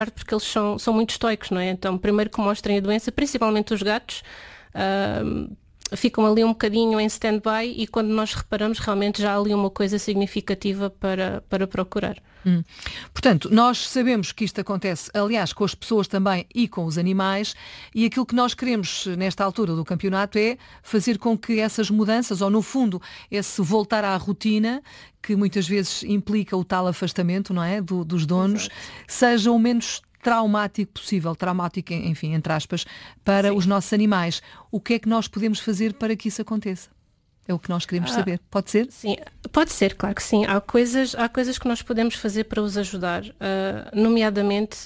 porque eles são muito estoicos, não é? Então, primeiro que mostrem a doença, principalmente os gatos, ficam ali um bocadinho em stand-by e quando nós reparamos realmente já há ali uma coisa significativa para procurar. Portanto, nós sabemos que isto acontece, aliás, com as pessoas também e com os animais, e aquilo que nós queremos nesta altura do campeonato é fazer com que essas mudanças, ou no fundo, esse voltar à rotina, que muitas vezes implica o tal afastamento, não é, dos donos, Exato. seja o menos traumático possível, traumático, enfim, entre aspas, para Sim. os nossos animais. O que é que nós podemos fazer para que isso aconteça? É o que nós queremos saber. Pode ser? Sim, pode ser, claro que sim. Há coisas que nós podemos fazer para os ajudar, nomeadamente,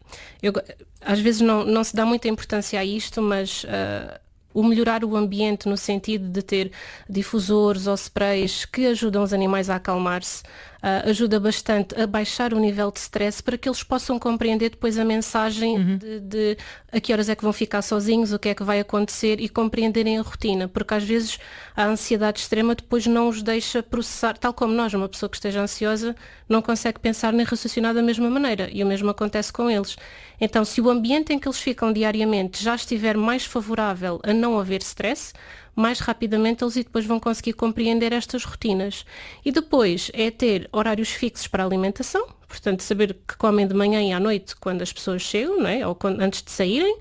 às vezes não se dá muita importância a isto, mas o melhorar o ambiente no sentido de ter difusores ou sprays que ajudam os animais a acalmar-se, ajuda bastante a baixar o nível de stress para que eles possam compreender depois a mensagem de a que horas é que vão ficar sozinhos, o que é que vai acontecer e compreenderem a rotina, porque às vezes a ansiedade extrema depois não os deixa processar, tal como nós, uma pessoa que esteja ansiosa não consegue pensar nem raciocinar da mesma maneira e o mesmo acontece com eles. Então, se o ambiente em que eles ficam diariamente já estiver mais favorável a não haver stress, mais rapidamente eles depois vão conseguir compreender estas rotinas. E depois é ter horários fixos para a alimentação, portanto saber que comem de manhã e à noite quando as pessoas chegam, não é? Ou antes de saírem,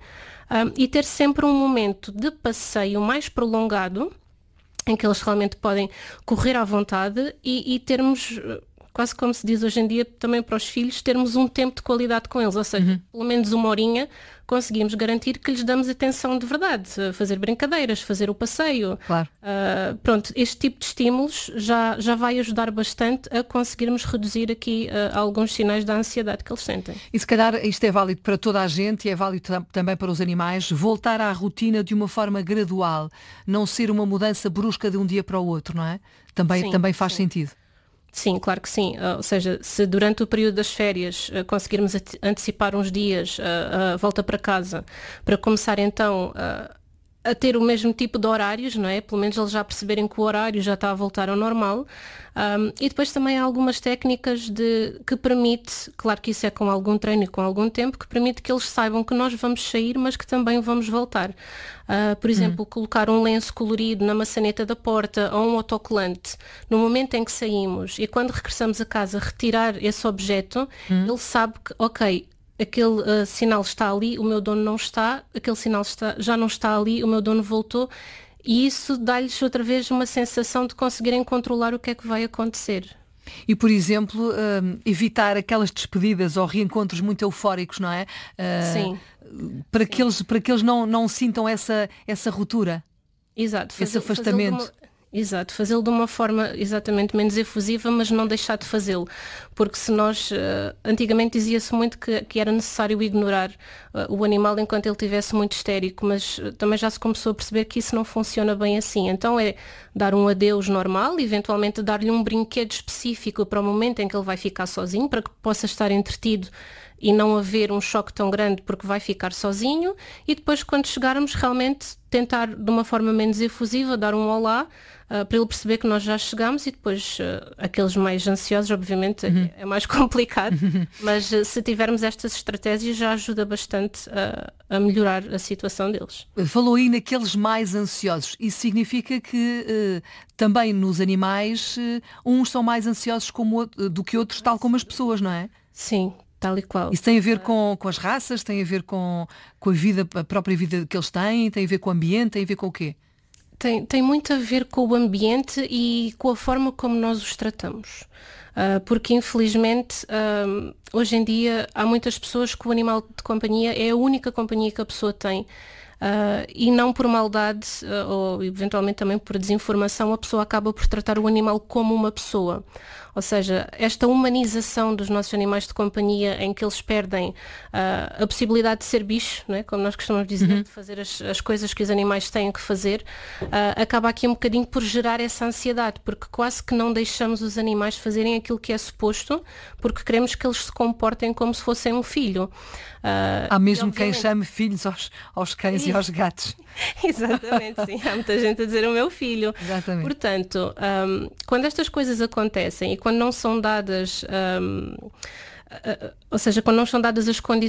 e ter sempre um momento de passeio mais prolongado, em que eles realmente podem correr à vontade e termos, quase como se diz hoje em dia, também para os filhos, termos um tempo de qualidade com eles, ou seja, pelo menos uma horinha conseguimos garantir que lhes damos atenção de verdade, fazer brincadeiras, fazer o passeio. Claro. Pronto, este tipo de estímulos já vai ajudar bastante a conseguirmos reduzir aqui alguns sinais da ansiedade que eles sentem. E se calhar isto é válido para toda a gente e é válido também para os animais, voltar à rotina de uma forma gradual, não ser uma mudança brusca de um dia para o outro, não é? Também faz sentido. Sim, claro que sim. Ou seja, se durante o período das férias conseguirmos antecipar uns dias a volta para casa, para começar então a ter o mesmo tipo de horários, não é? Pelo menos eles já perceberem que o horário já está a voltar ao normal. E depois também há algumas técnicas que permite, claro que isso é com algum treino e com algum tempo, que permite que eles saibam que nós vamos sair, mas que também vamos voltar. Por exemplo, colocar um lenço colorido na maçaneta da porta ou um autocolante no momento em que saímos e quando regressamos a casa retirar esse objeto, ele sabe que, ok, aquele sinal está ali, o meu dono não está, aquele sinal já não está ali, o meu dono voltou, e isso dá-lhes outra vez uma sensação de conseguirem controlar o que é que vai acontecer. E, por exemplo, evitar aquelas despedidas ou reencontros muito eufóricos, não é? Sim. Para que eles não sintam essa ruptura. Exato. Esse afastamento. Exato, fazê-lo de uma forma exatamente menos efusiva, mas não deixar de fazê-lo. Porque se nós, antigamente dizia-se muito que era necessário ignorar o animal enquanto ele estivesse muito histérico, mas também já se começou a perceber que isso não funciona bem assim. Então é dar um adeus normal, eventualmente dar-lhe um brinquedo específico para o momento em que ele vai ficar sozinho, para que possa estar entretido e não haver um choque tão grande porque vai ficar sozinho, e depois quando chegarmos realmente tentar de uma forma menos efusiva dar um olá para ele perceber que nós já chegamos, e depois aqueles mais ansiosos obviamente é mais complicado, mas se tivermos estas estratégias já ajuda bastante a melhorar a situação deles. Falou aí naqueles mais ansiosos, isso significa que também nos animais uns são mais ansiosos do que outros, tal como as pessoas, não é? Sim. Tal e qual. Isso tem a ver com as raças, tem a ver com a vida, a própria vida que eles têm, tem a ver com o ambiente, tem a ver com o quê? Tem muito a ver com o ambiente e com a forma como nós os tratamos. Porque infelizmente hoje em dia há muitas pessoas que o animal de companhia é a única companhia que a pessoa tem. E não por maldade ou eventualmente também por desinformação, a pessoa acaba por tratar o animal como uma pessoa. Ou seja, esta humanização dos nossos animais de companhia em que eles perdem a possibilidade de ser bicho, não é? Como nós costumamos dizer, de fazer as coisas que os animais têm que fazer, acaba aqui um bocadinho por gerar essa ansiedade, porque quase que não deixamos os animais fazerem aquilo que é suposto, porque queremos que eles se comportem como se fossem um filho. Há mesmo quem chame filhos aos cães e aos gatos. Exatamente, sim. Há muita gente a dizer o meu filho. Exatamente. Portanto, quando estas coisas acontecem e quando não são dadas ou seja, quando não são dadas as condições